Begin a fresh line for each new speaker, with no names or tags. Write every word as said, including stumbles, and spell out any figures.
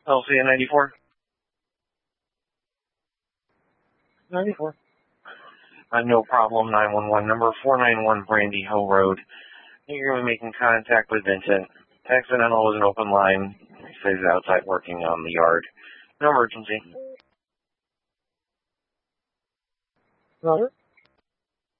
L C N ninety-four. ninety-four. Uh, no problem, nine one one, number four nine one Brandy Hill Road. You're going to be making contact with Vincent. Accidental was an open line. He says he's outside working on the yard. No emergency.
Robert?